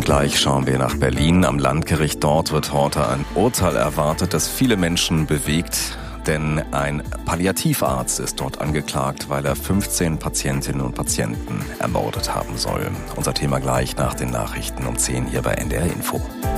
gleich schauen wir nach Berlin. Am Landgericht dort wird heute ein Urteil erwartet, das viele Menschen bewegt. Denn ein Palliativarzt ist dort angeklagt, weil er 15 Patientinnen und Patienten ermordet haben soll. Unser Thema gleich nach den Nachrichten um 10 hier bei NDR Info.